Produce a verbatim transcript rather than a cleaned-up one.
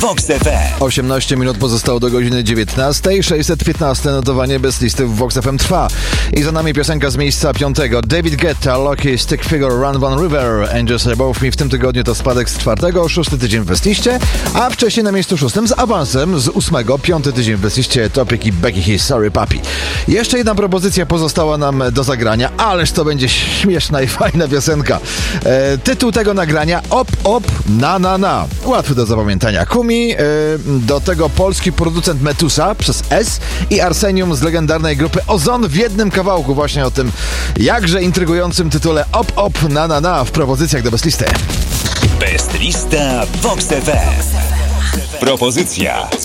Vox F M. osiemnaście minut pozostało do godziny dziewiętnastej. sześćset piętnaście notowanie bez listy w Vox F M trwa. I za nami piosenka z miejsca piątego. David Guetta, Lucky, Stick Figure, Run Van River, Angels Above Me. W tym tygodniu to spadek z czwartego, szósty tydzień w bestliście, a wcześniej na miejscu szóstym z awansem z ósmego, piąty tydzień w bestliście Topic i Becky Hill, Sorry Papi. Jeszcze jedna propozycja pozostała nam do zagrania, ależ to będzie śmieszna i fajna piosenka. E, tytuł tego nagrania Op, op, na, na, na. Łatwy do zapamiętania. Kumi, e, do tego polski producent Metusa przez S i Arsenium z legendarnej grupy Ozon w jednym kawałku właśnie o tym jakże intrygującym tytule Op, op, na, na, na w propozycjach do Bestlisty. Bestlista Vox F M. Propozycja